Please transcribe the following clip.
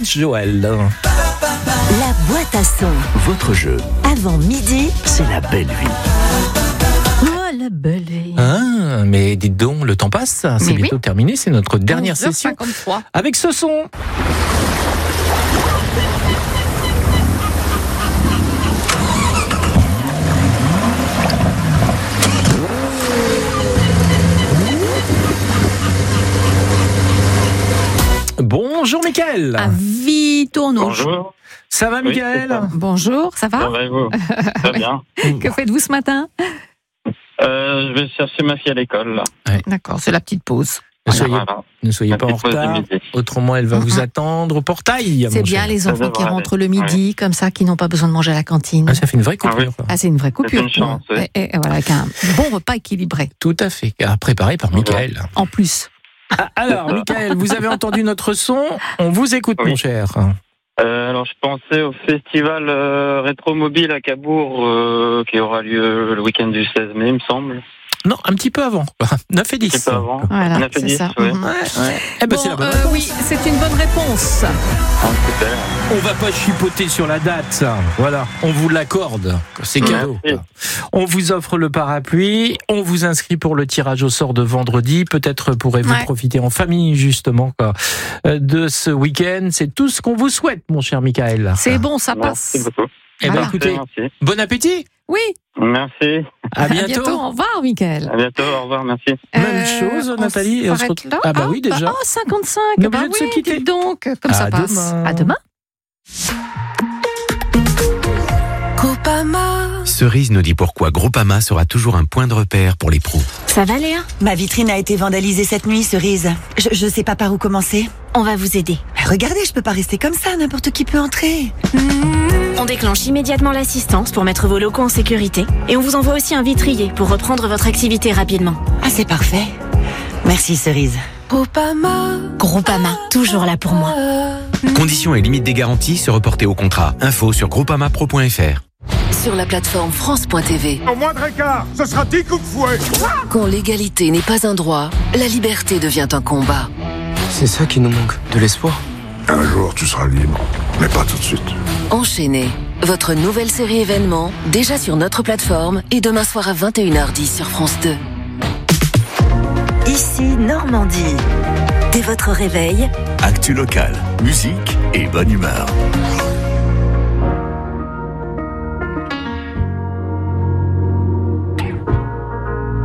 Prince Joel. La boîte à son. Votre jeu, Avant midi. c'est la belle vie. Oh, la belle vie. Ah, mais dites donc, le temps passe, c'est Mais bientôt terminé, c'est notre dernière session 11h53. avec ce son. Bonjour Mickaël. À Vitourneau. Bonjour. Ça va Oui, Mickaël? c'est ça. Bonjour, ça va? Ça va et vous? Très bien. Que faites-vous ce matin? Je vais chercher ma fille à l'école, là. D'accord, c'est la petite pause. Voilà. Ne soyez La pas en petite pause de retard, midi. autrement elle va vous attendre au portail. C'est mon bien cher. les enfants qui devrait rentrent aller. le midi, comme ça, qui n'ont pas besoin de manger à la cantine. Ah, ça fait une vraie Ah coupure. oui. Ah, c'est une vraie coupure. une chance, oui. Et voilà, avec un bon repas équilibré. Tout à fait, préparé par Mickaël. En plus. Alors Mickaël, vous avez entendu notre son, on vous écoute Oui. mon cher. Alors, je pensais au festival Rétromobile à Cabourg qui aura lieu le week-end du 16 mai, il me semble. Non, un petit peu avant, 9 et 10. C'est pas avant. Voilà, 9 et c'est 10, ça. ouais. Mhm. Eh ben, Bon, c'est la bonne réponse. oui, c'est une bonne réponse. Ah, super. On va pas chipoter sur la date, voilà, on vous l'accorde, c'est cadeau. Merci. On vous offre le parapluie, on vous inscrit pour le tirage au sort de vendredi, peut-être pourrez-vous Ouais. profiter en famille justement de ce week-end, c'est tout ce qu'on vous souhaite mon cher Mickaël. C'est bon, ça Merci passe. beaucoup. Eh ben, Voilà. écoutez, Merci. bon appétit, Oui, Merci. à bientôt. Au revoir, Mickaël. À bientôt. Au revoir. Merci. Même chose, on Nathalie, et on se s'arrête retrouve- là. Ah bah oui, déjà. 55. On est Bah obligé de se oui, quitter. dites donc, comme ça À passe. demain. À demain. Cerise nous dit pourquoi Groupama sera toujours un point de repère pour les pros. Ça va Léa? Ma vitrine a été vandalisée cette nuit, Cerise. Je sais pas par où commencer. On va vous aider. Regardez, je peux pas rester comme ça, n'importe qui peut entrer. On déclenche immédiatement l'assistance pour mettre vos locaux en sécurité et on vous envoie aussi un vitrier pour reprendre votre activité rapidement. Ah, c'est parfait. Merci, Cerise. Groupama, toujours là pour moi. Conditions et limites des garanties se reporter au contrat. Info sur groupamapro.fr. Sur la plateforme France.tv. Au moindre écart, ce sera 10 coups de fouet. Quand l'égalité n'est pas un droit, la liberté devient un combat. C'est ça qui nous manque, de l'espoir. Un jour, tu seras libre, mais pas tout de suite. Enchaînez. Votre nouvelle série événement, déjà sur notre plateforme et demain soir à 21h10 sur France 2. Ici, Normandie. Dès votre réveil, Actu local, musique et bonne humeur.